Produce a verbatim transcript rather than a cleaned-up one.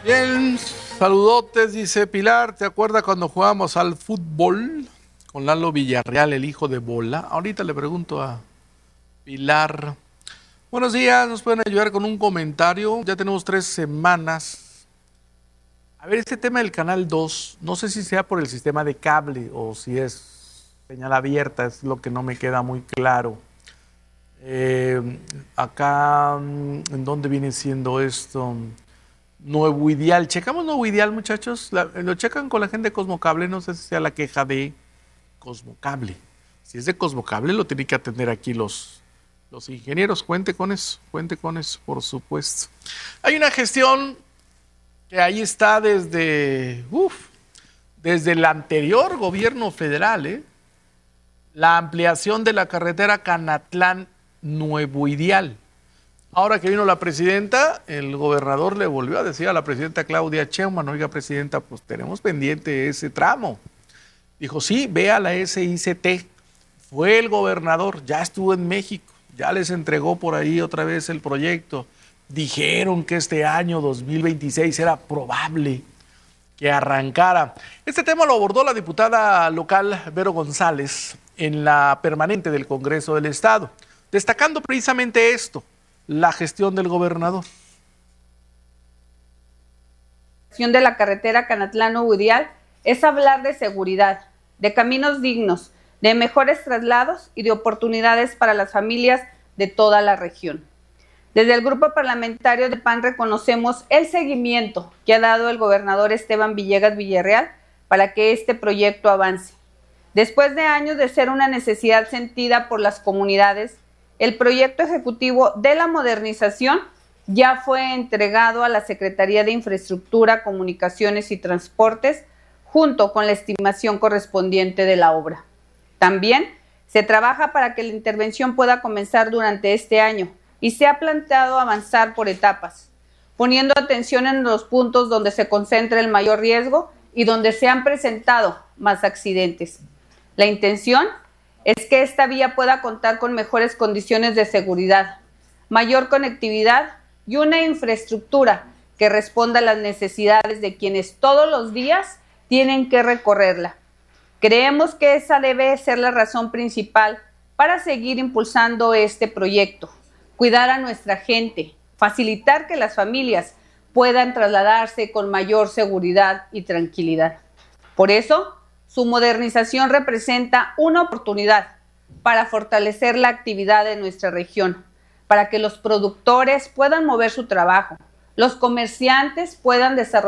Bien, saludotes, dice Pilar. ¿Te acuerdas cuando jugábamos al fútbol con Lalo Villarreal, el hijo de Bola? Ahorita le pregunto a Pilar. Buenos días, nos pueden ayudar con un comentario. Ya tenemos tres semanas. A ver, este tema del Canal dos, no sé si sea por el sistema de cable o si es señal abierta, es lo que no me queda muy claro. Eh, acá, ¿en dónde viene siendo esto? Nuevo Ideal. ¿Checamos Nuevo Ideal, muchachos? La, ¿Lo checan con la gente de Cosmocable? No sé si sea la queja de Cosmocable. Si es de Cosmocable, lo tienen que atender aquí los, los ingenieros. Cuente con eso, cuente con eso, por supuesto. Hay una gestión que ahí está desde, uf, desde el anterior gobierno federal, ¿eh? La ampliación de la carretera Canatlán-Nuevo Ideal. Ahora que vino la presidenta, el gobernador le volvió a decir a la presidenta Claudia Sheinbaum, oiga, presidenta, pues tenemos pendiente ese tramo. Dijo, sí, ve a la S I C T. Fue el gobernador, ya estuvo en México, ya les entregó por ahí otra vez el proyecto. Dijeron que este año dos mil veintiséis era probable que arrancara. Este tema lo abordó la diputada local Vero González en la permanente del Congreso del Estado, destacando precisamente esto, la gestión del gobernador. La gestión de la carretera Canatlán-Nuevo Ideal es hablar de seguridad, de caminos dignos, de mejores traslados y de oportunidades para las familias de toda la región. Desde el grupo parlamentario de P A N reconocemos el seguimiento que ha dado el gobernador Esteban Villegas Villarreal para que este proyecto avance. Después de años de ser una necesidad sentida por las comunidades, el proyecto ejecutivo de la modernización ya fue entregado a la Secretaría de Infraestructura, Comunicaciones y Transportes, junto con la estimación correspondiente de la obra. También se trabaja para que la intervención pueda comenzar durante este año y se ha planteado avanzar por etapas, poniendo atención en los puntos donde se concentra el mayor riesgo y donde se han presentado más accidentes. La intención es que esta vía pueda contar con mejores condiciones de seguridad, mayor conectividad y una infraestructura que responda a las necesidades de quienes todos los días tienen que recorrerla. Creemos que esa debe ser la razón principal para seguir impulsando este proyecto, cuidar a nuestra gente, facilitar que las familias puedan trasladarse con mayor seguridad y tranquilidad. Por eso, su modernización representa una oportunidad para fortalecer la actividad de nuestra región, para que los productores puedan mover su trabajo, los comerciantes puedan desarrollar